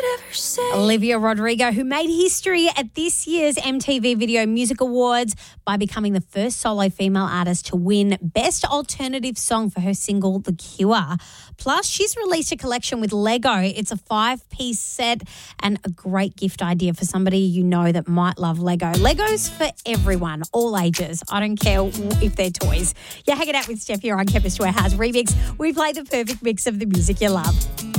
Olivia Rodrigo, who made history at this year's MTV Video Music Awards by becoming the first solo female artist to win Best Alternative Song for her single, The Cure. Plus, she's released a collection with Lego. It's a 5-piece set and a great gift idea for somebody you know that might love Lego. Legos for everyone, all ages. I don't care if they're toys. You're hanging out with Steph here on Chemist Warehouse Remix. We play the perfect mix of the music you love.